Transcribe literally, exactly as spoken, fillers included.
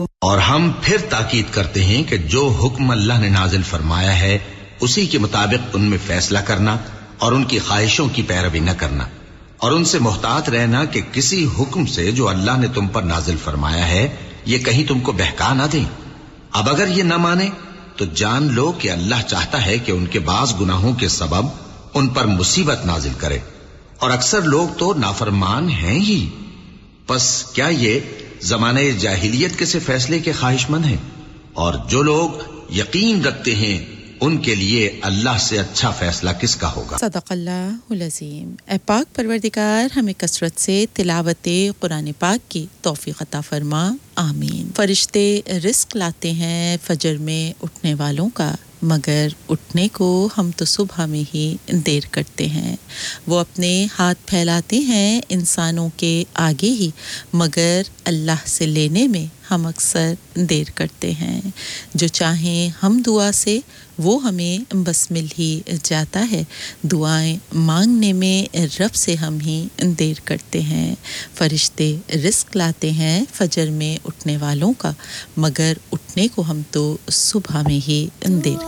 اور ہم پھر تاکید کرتے ہیں کہ جو حکم اللہ نے نازل فرمایا ہے اسی کے مطابق ان میں فیصلہ کرنا اور ان کی خواہشوں کی پیروی نہ کرنا، اور ان سے محتاط رہنا کہ کسی حکم سے جو اللہ نے تم پر نازل فرمایا ہے یہ کہیں تم کو بہکا نہ دیں۔ اب اگر یہ نہ مانے تو جان لو کہ اللہ چاہتا ہے کہ ان کے بعض گناہوں کے سبب ان پر مصیبت نازل کرے، اور اکثر لوگ تو نافرمان ہیں ہی۔ پس کیا یہ زمانے جاہلیت کے سے فیصلے کے خواہش مند ہیں؟ اور جو لوگ یقین رکھتے ہیں ان کے لیے اللہ سے اچھا فیصلہ کس کا ہوگا؟ صدق اللہ العظیم۔ اے پاک پروردگار ہمیں کثرت سے تلاوت قرآن پاک کی توفیق عطا فرما، آمین۔ فرشتے رزق لاتے ہیں فجر میں اٹھنے والوں کا، مگر اٹھنے کو ہم تو صبح میں ہی دیر کرتے ہیں۔ وہ اپنے ہاتھ پھیلاتے ہیں انسانوں کے آگے ہی، مگر اللہ سے لینے میں ہم اکثر دیر کرتے ہیں۔ جو چاہیں ہم دعا سے وہ ہمیں بس مل ہی جاتا ہے، دعائیں مانگنے میں رب سے ہم ہی دیر کرتے ہیں۔ فرشتے رزق لاتے ہیں فجر میں اٹھنے والوں کا، مگر اٹھنے کو ہم تو صبح میں ہی دیر